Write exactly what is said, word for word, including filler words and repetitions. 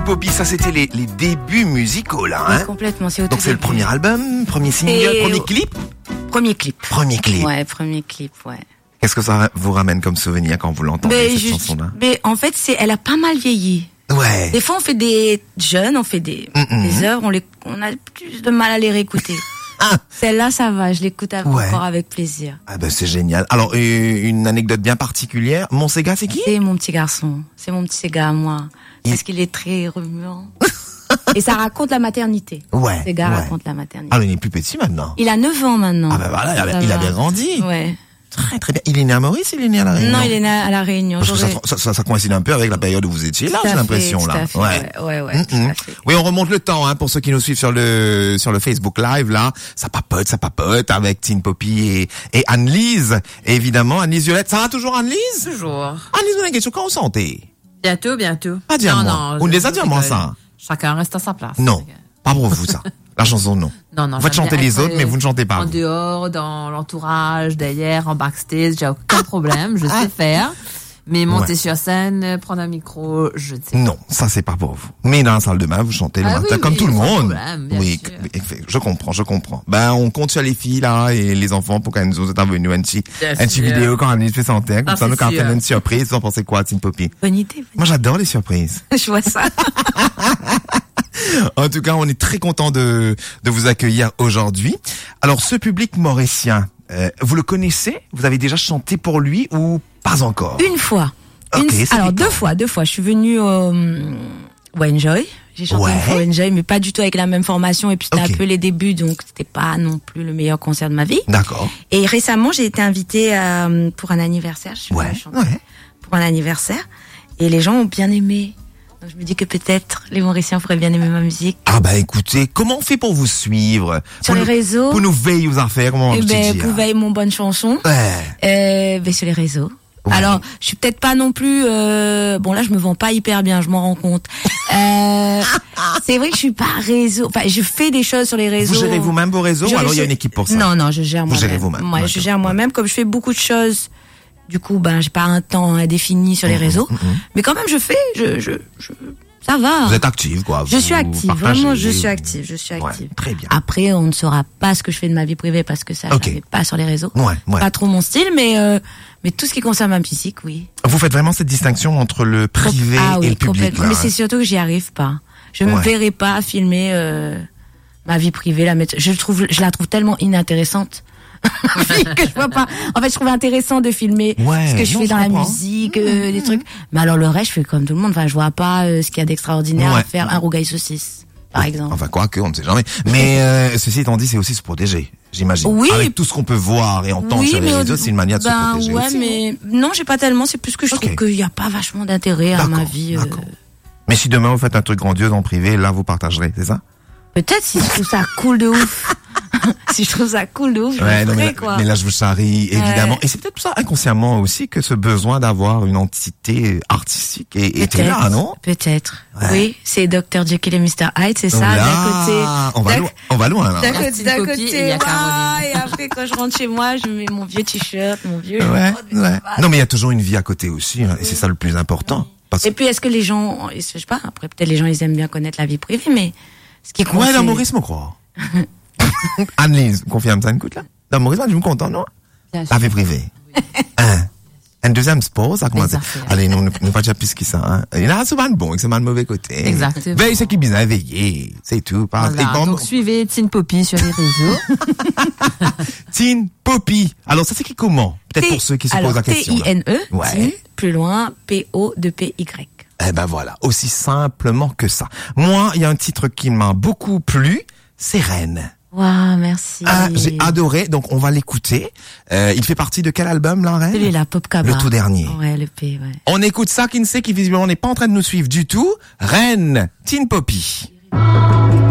Poppy, ça c'était les, les débuts musicaux là, hein? Oui, complètement, c'est au Donc tout c'est le début. premier album, premier single, Et premier au- clip? Premier clip. Premier clip. Ouais, premier clip, ouais. Qu'est-ce que ça vous ramène comme souvenir quand vous l'entendez, Mais, cette juste- chanson-là? mais en fait, c'est, elle a pas mal vieilli. Ouais. Des fois, on fait des jeunes, on fait des, Mm-mm. des œuvres, on les, on a plus de mal à les réécouter. Ah. Celle-là, ça va, je l'écoute Ouais. encore avec plaisir. Ah ben c'est génial. Alors euh, une anecdote bien particulière. Mon Sega, c'est qui? C'est mon petit garçon, c'est mon petit Sega à moi. Il- Parce qu'il est très remuant. Et ça raconte la maternité. Ouais. Sega ouais. raconte la maternité. Alors il est plus petit maintenant. Il a neuf ans maintenant. Ah ben voilà, il Ça avait, il va. avait grandi. Ouais. Très très bien. Il est né à Maurice, il est né à La Réunion? Non, il est né à La Réunion. Parce que ça, J'aurais- ça, ça, ça coïncide un peu avec la période où vous étiez là, Tout à j'ai fait, l'impression tout là. à fait, ouais, ouais, ouais, tout Mm-mm. à fait. Oui, on remonte le temps hein, pour ceux qui nous suivent sur le sur le Facebook Live là. Ça papote, ça papote avec Tin Poppy et, et Anne-Lise. Et évidemment, Anne-Lise Violette. Ça va toujours Anne-Lise? Toujours. Anne-Lise, on a une question. Quand on santé? Bientôt, bientôt. Pas dire non, moi. non. On je- les a je dit moi rigole. ça. Chacun reste à sa place. Non, pas pour vous ça. La chanson non. Non, non. Vous faites j'aime chanter bien les être, autres, mais vous ne chantez pas. En vous. dehors, dans l'entourage, derrière, en backstage, j'ai aucun problème, je sais faire. Mais monter Ouais. sur scène, prendre un micro, je ne sais pas. Non, ça c'est pas pour vous. Mais dans la salle de bain, vous chantez le Ah matin oui, comme oui, tout le sans monde. problème, bien oui, sûr. que- je comprends, je comprends. Ben on compte sur les filles là et les enfants pour qu'elles nous ont intervenu un petit, Bien un petit sûr. vidéo quand Anne-Lise fait santé, comme Ah, ça nous c'est quand on sûr. fait une surprise. Vous en pensez quoi, Tin Poppy? Bonne idée. bonne Moi j'adore les surprises. idée. Je vois ça. En tout cas, on est très content de de vous accueillir aujourd'hui. Alors ce public mauricien, euh, vous le connaissez? Vous avez déjà chanté pour lui ou pas encore? Une fois. Ok, Une- c'est alors quand? deux fois, deux fois. Je suis venue au euh, au Enjoy. J'ai chanté Ouais. une fois au Enjoy, mais pas du tout avec la même formation. Et puis c'était Ok. un peu les débuts, donc c'était pas non plus le meilleur concert de ma vie. D'accord. Et récemment, j'ai été invitée à, pour un anniversaire. Je suis Ouais, venue chanter ouais. pour un anniversaire. Et les gens ont bien aimé. Donc je me dis que peut-être les Mauriciens pourraient bien aimer ma musique. Ah bah écoutez, comment on fait pour vous suivre? Sur Pour les nous- réseaux. Pour nous veiller aux affaires, comment on Eh te ben, dit, vous hein? veillez mon bonne chanson. Ouais. Euh, ben, sur les réseaux. Ouais. Alors, je suis peut-être pas non plus. Euh, bon là, je me vends pas hyper bien, je m'en rends compte. Euh, c'est vrai que je suis pas réseau. Enfin, je fais des choses sur les réseaux. Vous gérez vous-même vos réseaux Je ou alors il y a gère- une équipe pour ça? Non, non, je gère Vous moi-même. gérez vous-même, Moi, je d'accord. gère moi-même. Comme je fais beaucoup de choses, du coup, ben, j'ai pas un temps indéfini sur les réseaux. Mais quand même, je fais. Je, je, je ça va. Vous êtes active, quoi. Je Vous suis active, partagez, vraiment, je vous- suis active, je suis Ouais, active. très bien. Après, on ne saura pas ce que je fais de ma vie privée parce que ça, Ok. je ne pas sur les réseaux. Ouais, ouais. Pas trop mon style, mais euh, mais tout ce qui concerne ma musique, oui. Vous faites vraiment cette distinction entre le privé ah oui, et le public, complètement. là. Mais hein. c'est surtout que j'y arrive pas. Je me Ouais. verrai pas filmer euh, ma vie privée, la mettre. Je le trouve, je la trouve tellement inintéressante. que je vois pas. En fait, je trouve intéressant de filmer Ouais, ce que je non, fais je dans la comprends. musique, euh, des trucs. Mais alors le reste, je fais comme tout le monde. Enfin, je vois pas euh, ce qu'il y a d'extraordinaire Ouais. à faire un rougail saucisse, par exemple. Enfin, quoi que, on ne sait jamais. Mais euh, ceci étant dit, c'est aussi se protéger, j'imagine. Oui. Avec tout ce qu'on peut voir et entendre sur les mais au- réseaux, c'est une manière de ben, se protéger ouais, aussi. mais non, j'ai pas tellement. C'est plus que je Ok. trouve qu'il y a pas vachement d'intérêt à ma D'accord, vie. euh. d'accord. Mais si demain vous faites un truc grandiose en privé, là vous partagerez, c'est ça? Peut-être si je trouve ça cool de ouf. Si je trouve ça cool de ouf, je Ouais, le non, ferai, mais, quoi. mais là je vous charrie, évidemment. Ouais. Et c'est peut-être pour ça inconsciemment aussi que ce besoin d'avoir une entité artistique est- était là, non? Peut-être. Ouais. Oui, c'est docteur Jekyll et mister Hyde, c'est ça, Là, d'un côté. on va, d'un- loin, on va loin là. D'un La côté, petite d'un Poppy, côté, et il y a ouah, Caroline. et après quand je rentre chez moi, je mets mon vieux t-shirt, mon vieux. Ouais, short, des ouais. cravates. Non mais il y a toujours une vie à côté aussi, hein, et c'est ça le plus important. Parce Et puis est-ce que les gens, je sais pas, après peut-être les gens ils aiment bien connaître la vie privée, mais ce qui compte. ouais, c'est- dans Maurice, me croit. Anne-Lise, confirme ça, écoute là. Dans Maurice, je me content, non? Bien La sûr. vie privée. Hein. Un deuxième sport, ça commence. Les affaires. Allez, nous, nous pas déjà plus que ça, hein. Il y en a souvent de bon, et c'est mal de mauvais côté. Exactement. Veille, c'est qui bien veillé. C'est tout. Par Voilà, et bon, donc suivez Tin Poppy sur les réseaux. Tin Poppy. Alors, ça s'écrit comment? Peut-être pour ceux qui se Alors, posent la question. là. T I N E, Ouais. Tin, plus loin, P O de P Y. Eh ben voilà, aussi simplement que ça. Moi, il y a un titre qui m'a beaucoup plu, c'est Reine. Waouh, merci. Ah, j'ai adoré, donc on va l'écouter. Euh, il fait partie de quel album, là, Reine? Celui-là, Pop Kaba. Le tout dernier. Ouais, le P, ouais. On écoute ça, Kinsey, qui visiblement n'est pas en train de nous suivre du tout. Reine, Tin Poppy.